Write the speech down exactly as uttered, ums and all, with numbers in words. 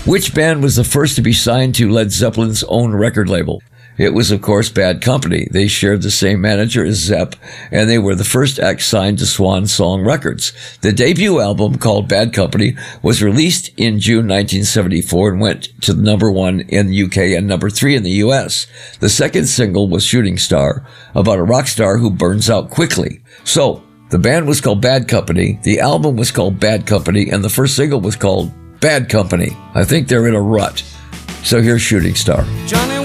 Which band was the first to be signed to Led Zeppelin's own record label? It was, of course, Bad Company. They shared the same manager as Zepp, and they were the first act signed to Swan Song Records. The debut album, called Bad Company, was released in June nineteen seventy-four and went to number one in the U K and number three in the U S. The second single was Shooting Star, about a rock star who burns out quickly. So, the band was called Bad Company, the album was called Bad Company, and the first single was called Bad Company. I think they're in a rut. So here's Shooting Star. Johnny